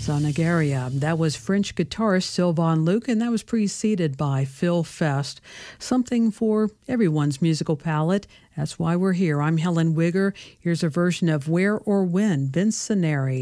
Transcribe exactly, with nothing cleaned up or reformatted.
Zanagaria. That was French guitarist Sylvain Luc, and that was preceded by Phil Fest. Something for everyone's musical palette. That's why we're here. I'm Helen Wigger. Here's a version of Where or When, Vince Senneri.